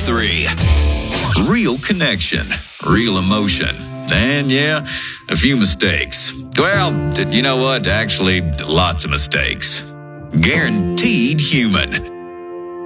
105.3. Real connection, real emotion, and yeah, a few mistakes. Well, you know what? Actually, lots of mistakes. Guaranteed human.